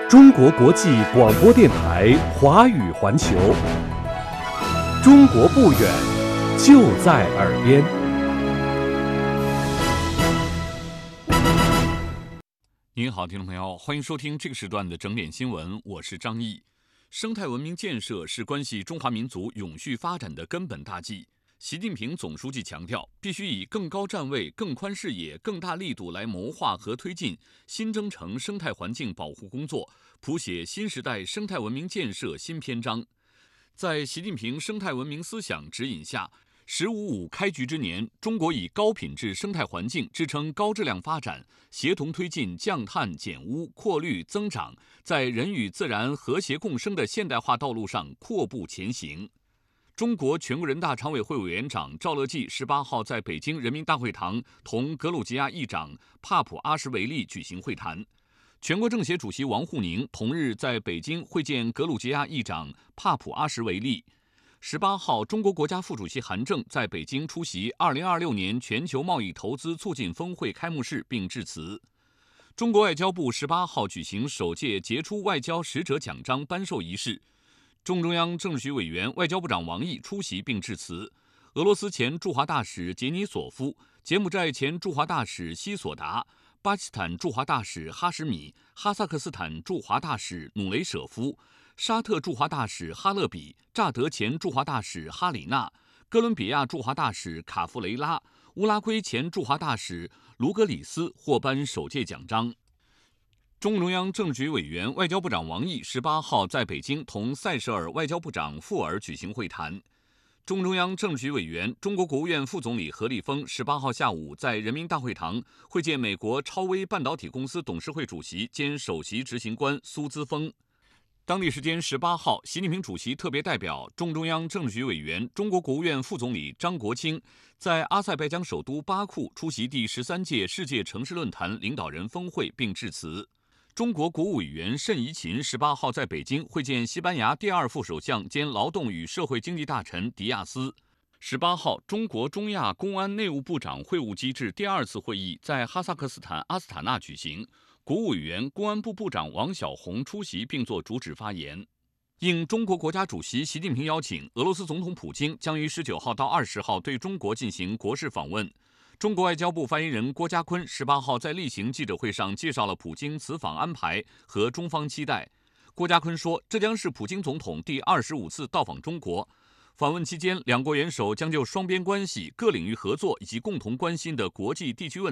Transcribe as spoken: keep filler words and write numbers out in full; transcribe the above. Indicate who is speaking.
Speaker 1: 中国国际广播电台华语环球，中国不远，就在耳边。
Speaker 2: 您好，听众朋友，欢迎收听这个时段的整点新闻，我是张毅。生态文明建设是关系中华民族永续发展的根本大计。习近平总书记强调，必须以更高站位、更宽视野、更大力度来谋划和推进新征程生态环境保护工作，谱写新时代生态文明建设新篇章。在习近平生态文明思想指引下，十五五开局之年，中国以高品质生态环境支撑高质量发展，协同推进降碳减污、扩绿增长，在人与自然和谐共生的现代化道路上阔步前行。中国全国人大常委会委员长赵乐际十八号在北京人民大会堂同格鲁吉亚议长帕普阿什维利举行会谈。全国政协主席王沪宁同日在北京会见格鲁吉亚议长帕普阿什维利。十八号，中国国家副主席韩正在北京出席二零二六年全球贸易投资促进峰会开幕式并致辞。中国外交部十八号举行首届杰出外交使者奖章颁授仪式。中中央政治局委员、外交部长王毅出席并致辞。俄罗斯前驻华大使杰尼索夫、柬埔寨前驻华大使西索达、巴基斯坦驻华大使哈什米、哈萨克斯坦驻华大使努雷舍夫、沙特驻华大使哈勒比、乍得前驻华大使哈里纳、哥伦比亚驻华大使卡夫雷拉、乌拉圭前驻华大使卢格里斯获颁首届奖章。中共中央政治局委员、外交部长王毅十八号在北京同塞舌尔外交部长富尔举行会谈。中共中央政治局委员、中国国务院副总理何立峰十八号下午在人民大会堂会见美国超微半导体公司董事会主席兼首席执行官苏姿丰。当地时间十八号，习近平主席特别代表、中中央政治局委员、中国国务院副总理张国清在阿塞拜疆首都巴库出席第十三届世界城市论坛领导人峰会并致辞。中国国务委员谌贻琴十八号在北京会见西班牙第二副首相兼劳动与社会经济大臣迪亚斯。十八号，中国中亚公安内务部长会晤机制第二次会议在哈萨克斯坦阿斯塔纳举行，国务委员、公安部部长王晓红出席并作主旨发言。应中国国家主席习近平邀请，俄罗斯总统普京将于十九号到二十号对中国进行国事访问。中国外交部发言人郭家坤十八号在例行记者会上介绍了普京此访安排和中方期待。郭家坤说，这将是普京总统第二十五次到访中国。访问期间，两国元首将就双边关系、各领域合作以及共同关心的国际地区问